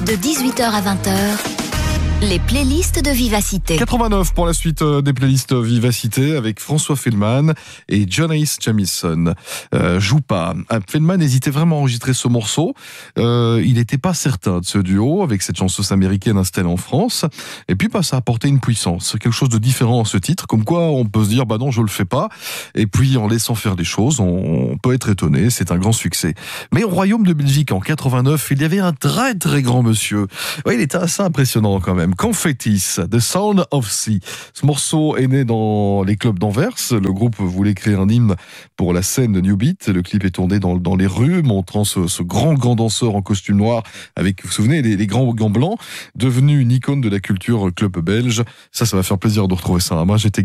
De 18h à 20h, les playlists de Vivacité. 89 pour la suite des playlists Vivacité avec François Feldman et Jonas Jamieson. Joue pas. Feldman hésitait vraiment à enregistrer ce morceau. Il n'était pas certain de ce duo avec cette chanteuse américaine installée en France. Et puis, ça a apporté une puissance, quelque chose de différent à ce titre. Comme quoi, on peut se dire, non, je le fais pas. Et puis, en laissant faire les choses, on peut être étonné. C'est un grand succès. Mais au Royaume de Belgique, en 89, il y avait un très très grand monsieur. Ouais, il était assez impressionnant quand même. Confettis, The Sound of Sea. Ce morceau est né dans les clubs d'Anvers. Le groupe voulait créer un hymne pour la scène de New Beat. Le clip est tourné dans les rues, montrant ce grand danseur en costume noir avec, vous vous souvenez, les grands gants blancs, devenu une icône de la culture club belge. Ça va faire plaisir de retrouver ça. Moi, j'étais